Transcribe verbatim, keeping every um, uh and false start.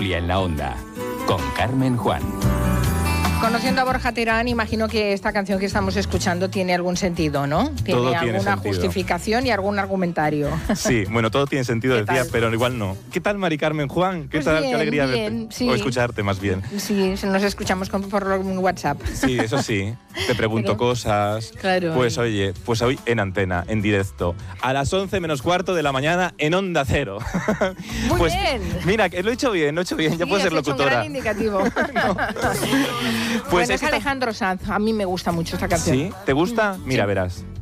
Historia en la Onda, con Carmen Juan. Conociendo a Borja Terán, imagino que esta canción que estamos escuchando tiene algún sentido, ¿no? Tiene Todo tiene alguna sentido. justificación y algún argumentario. Sí, bueno, todo tiene sentido, decía, tal? pero igual no. ¿Qué tal, Mari Carmen Juan? ¿Qué Pues tal? bien, Qué alegría bien, verte. sí. O escucharte, más bien. Sí, nos escuchamos con, por WhatsApp. Sí, eso sí. Te pregunto Pero- cosas. Claro. Pues oye, pues hoy en antena, en directo. A las once menos cuarto de la mañana en Onda Cero. Muy Pues, bien. Mira, que lo he hecho bien, lo he hecho bien. Ya Sí, puedo ser has hecho un locutora. gran indicativo. Pues Bueno, es es esta- Alejandro Sanz. A mí me gusta mucho esta canción. ¿Sí? ¿Te gusta? Mira, Sí. verás.